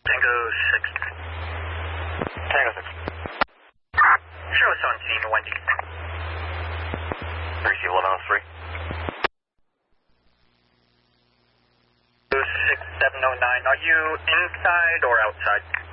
Tango 6. Tango 6. Show us on scene, Wendy. Receive 1103. 6709, are you inside or outside?